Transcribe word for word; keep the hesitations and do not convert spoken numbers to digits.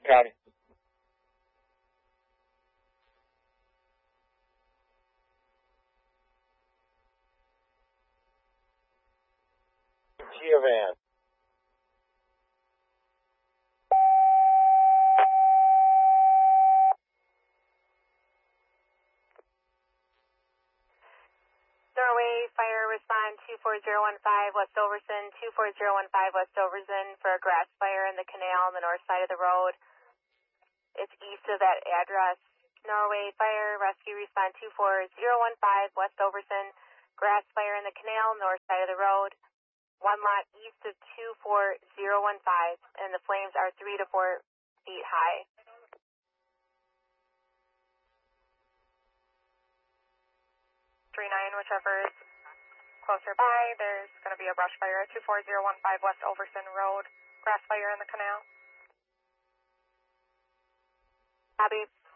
Copy. Giovan. Norway Fire, respond two four zero one five West Overson, two four zero one five West Overson for a grass fire in the canal on the north side of the road. It's east of that address. Norway Fire, rescue respond two four zero one five West Overson, grass fire in the canal, north side of the road. One lot east of two four zero one five, and the flames are three to four feet high. three nine, whichever is closer by, there's going to be a brush fire at two four zero one five West Overson Road, grass fire in the canal. Copy.